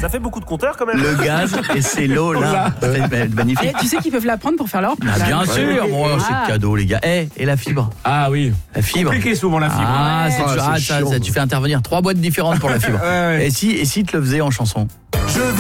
Ça fait beaucoup de compteurs quand même. Le gaz et c'est l'eau là. Magnifique. Et tu sais qu'ils peuvent la prendre pour faire leur Ah, bien sûr, c'est cadeau les gars. Et la fibre. Ah oui. La fibre. Compliqué souvent la fibre. Ah, tu fais intervenir 3 boîtes différentes pour la fibre. Ouais. Et si te le faisais en chanson?